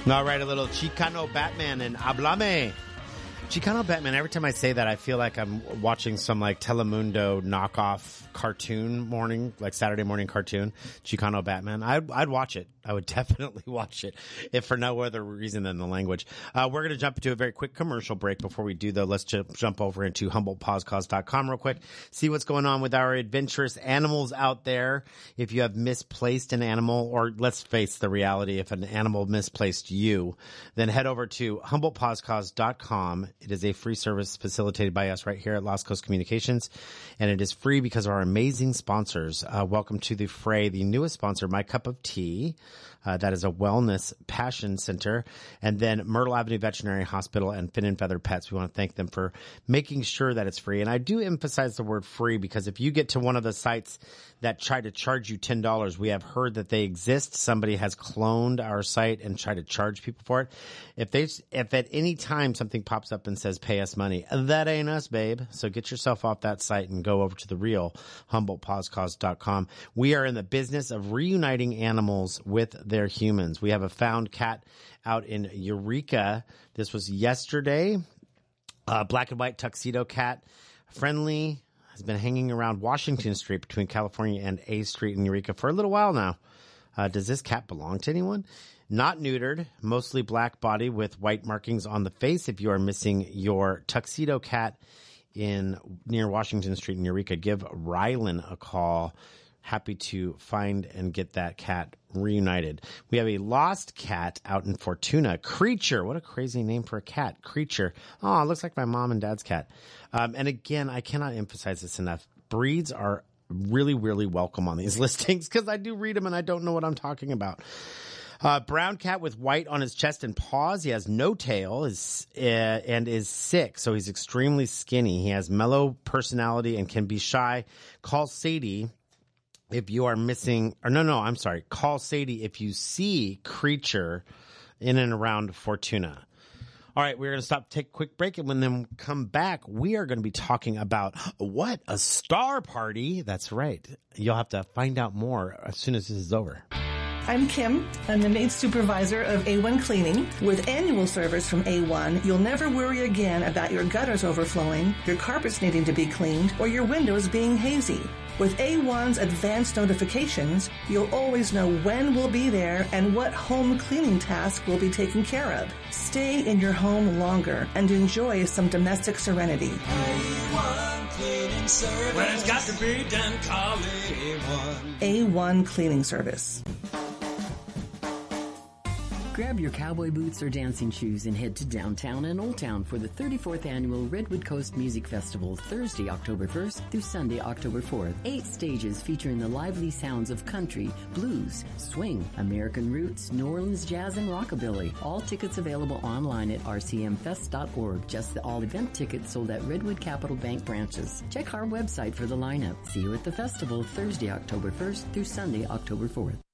All right, a little Chicano Batman and Hablame. Chicano Batman, every time I say that, I feel like I'm watching some like Telemundo knockoff cartoon morning, like Saturday morning cartoon, Chicano Batman. I'd watch it. I would definitely watch it, if for no other reason than the language. We're going to jump into a very quick commercial break. Before we do, though, let's jump over into HumboldtPausecause.com real quick. See what's going on with our adventurous animals out there. If you have misplaced an animal, or let's face the reality, if an animal misplaced you, then head over to HumboldtPausecause.com. It is a free service facilitated by us right here at Lost Coast Communications, and it is free because of our amazing sponsors. Welcome to the fray, the newest sponsor, My Cup of Tea. That is a wellness passion center. And then Myrtle Avenue Veterinary Hospital and Fin and Feather Pets. We want to thank them for making sure that it's free. And I do emphasize the word free because if you get to one of the sites that try to charge you $10, we have heard that they exist. Somebody has cloned our site and tried to charge people for it. If at any time something pops up and says pay us money, that ain't us, babe. So get yourself off that site and go over to the real HumboldtPausecause.com. We are in the business of reuniting animals with their humans. We have a found cat out in Eureka. This was yesterday. Black and white tuxedo cat, friendly, has been hanging around Washington Street between California and A Street in Eureka for a little while now. Does this cat belong to anyone? Not neutered, mostly black body with white markings on the face. If you are missing your tuxedo cat near Washington Street in Eureka, give Rylan a call. Happy to find and get that cat reunited. We have a lost cat out in Fortuna. Creature. What a crazy name for a cat. Creature. Oh, it looks like my mom and dad's cat. And again, I cannot emphasize this enough. Breeds are really, really welcome on these listings because I do read them and I don't know what I'm talking about. Brown cat with white on his chest and paws. He has no tail and is sick, so he's extremely skinny. He has mellow personality and can be shy. Call Sadie if you are missing, call Sadie if you see Creature in and around Fortuna. All right, we're going to take a quick break, and when then come back, we are going to be talking about what? A star party? That's right. You'll have to find out more as soon as this is over. I'm Kim. I'm the maid supervisor of A1 Cleaning. With annual service from A1, you'll never worry again about your gutters overflowing, your carpets needing to be cleaned, or your windows being hazy. With A1's advanced notifications, you'll always know when we'll be there and what home cleaning task will be taken care of. Stay in your home longer and enjoy some domestic serenity. A1 Cleaning Service. When it's got to be done, call A1. A1 Cleaning Service. Grab your cowboy boots or dancing shoes and head to downtown and Old Town for the 34th Annual Redwood Coast Music Festival, Thursday, October 1st through Sunday, October 4th. 8 stages featuring the lively sounds of country, blues, swing, American roots, New Orleans jazz, and rockabilly. All tickets available online at rcmfest.org. Just the all-event tickets sold at Redwood Capital Bank branches. Check our website for the lineup. See you at the festival, Thursday, October 1st through Sunday, October 4th.